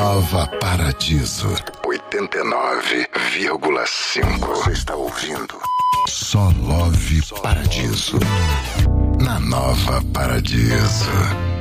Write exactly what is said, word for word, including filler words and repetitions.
Nova Paradiso oitenta e nove vírgula cinco. Você está ouvindo Só Love Paradiso na Nova Paradiso.